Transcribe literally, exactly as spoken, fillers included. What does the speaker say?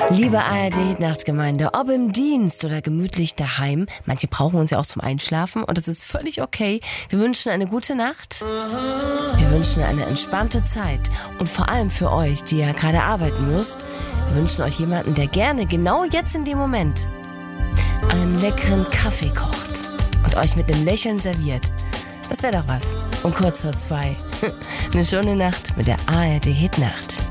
Liebe A R D-Hitnachtsgemeinde, ob im Dienst oder gemütlich daheim, manche brauchen uns ja auch zum Einschlafen und das ist völlig okay. Wir wünschen eine gute Nacht, wir wünschen eine entspannte Zeit und vor allem für euch, die ja gerade arbeiten müsst, wir wünschen euch jemanden, der gerne genau jetzt in dem Moment einen leckeren Kaffee kocht und euch mit einem Lächeln serviert. Das wäre doch was. Um kurz vor zwei. Eine schöne Nacht mit der A R D-Hitnacht.